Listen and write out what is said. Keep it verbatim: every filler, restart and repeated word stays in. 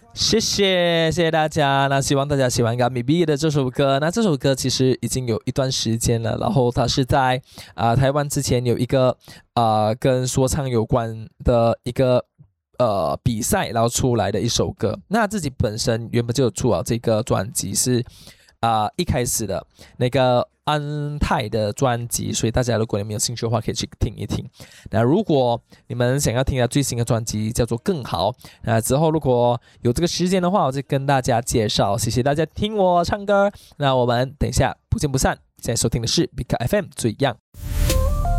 谢谢谢谢大家，那希望大家喜欢 Gummy B 的这首歌。那这首歌其实已经有一段时间了，然后它是在啊、呃台湾之前有一个啊、呃跟说唱有关的一个呃比赛，然后出来的一首歌。那自己本身原本就有出了这个专辑是啊、呃一开始的那个安泰的专辑，所以大家如果你们有兴趣的话，可以去听一听。那如果你们想要听到最新的专辑，叫做更好。那之后如果有这个时间的话，我就跟大家介绍。谢谢大家听我唱歌，那我们等一下不见不散。现在收听的是 Big F M 最样。